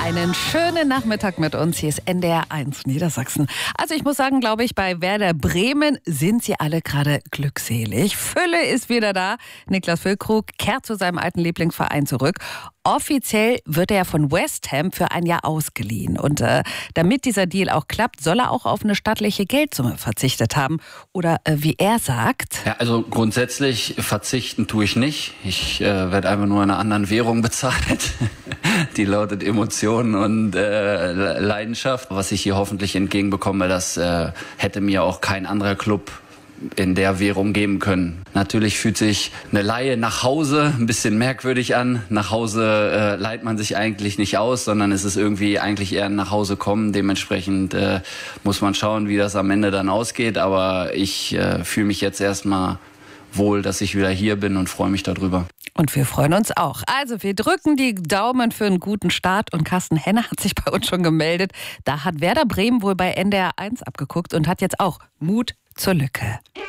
Einen schönen Nachmittag mit uns. Hier ist NDR 1 Niedersachsen. Also ich muss sagen, glaube ich, bei Werder Bremen sind sie alle gerade glückselig. Fülle ist wieder da. Niklas Füllkrug kehrt zu seinem alten Lieblingsverein zurück. Offiziell wird er von West Ham für ein Jahr ausgeliehen. Und damit dieser Deal auch klappt, soll er auch auf eine stattliche Geldsumme verzichtet haben. Oder wie er sagt... Ja, also grundsätzlich verzichten tue ich nicht. Ich werde einfach nur in einer anderen Währung bezahlt. Die lautet Emotionen und Leidenschaft. Was ich hier hoffentlich entgegenbekomme, das hätte mir auch kein anderer Club in der Währung geben können. Natürlich fühlt sich eine Leihe nach Hause ein bisschen merkwürdig an. Nach Hause leiht man sich eigentlich nicht aus, sondern es ist irgendwie eigentlich eher ein nach Hause kommen. Dementsprechend muss man schauen, wie das am Ende dann ausgeht. Aber ich fühle mich jetzt erstmal wohl, dass ich wieder hier bin und freue mich darüber. Und wir freuen uns auch. Also wir drücken die Daumen für einen guten Start. Und Carsten Henner hat sich bei uns schon gemeldet. Da hat Werder Bremen wohl bei NDR 1 abgeguckt und hat jetzt auch Mut zur Lücke.